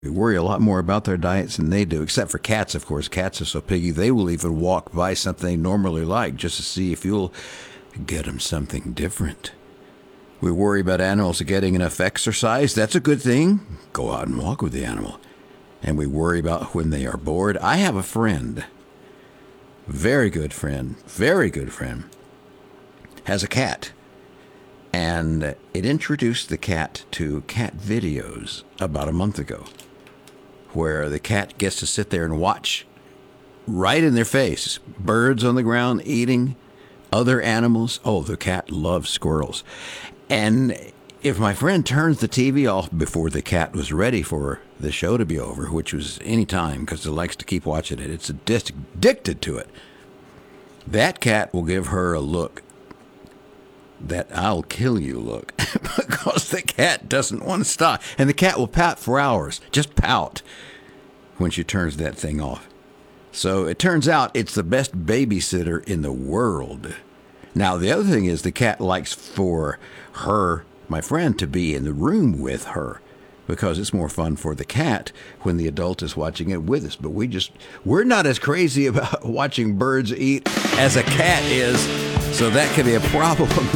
We worry a lot more about their diets than they do, except for cats, of course. Cats are so piggy, they will even walk by something they normally like just to see if you'll get them something different. We worry about animals getting enough exercise. That's a good thing. Go out and walk with the animal. And we worry about when they are bored. I have a friend, very good friend, has a cat. And it introduced the cat to cat videos about a month ago, where the cat gets to sit there and watch right in their face birds on the ground eating other animals. Oh, the cat loves squirrels. And if my friend turns the TV off before the cat was ready for the show to be over, which was any time because it likes to keep watching it, it's addicted to it, that cat will give her a look, that I'll kill you look, because the cat doesn't want to stop. And the cat will pout for hours, just pout, when she turns that thing off. So it turns out it's the best babysitter in the world. Now, the other thing is the cat likes for her, my friend, to be in the room with her, because it's more fun for the cat when the adult is watching it with us. But we're not as crazy about watching birds eat as a cat is, so that could be a problem.